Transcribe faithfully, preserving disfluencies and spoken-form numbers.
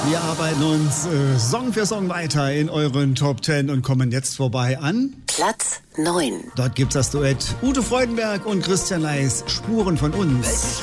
Wir arbeiten uns äh, Song für Song weiter in euren Top Ten und kommen jetzt vorbei an Platz neun. Dort gibt's das Duett Ute Freudenberg und Christian Leis, Spuren von uns.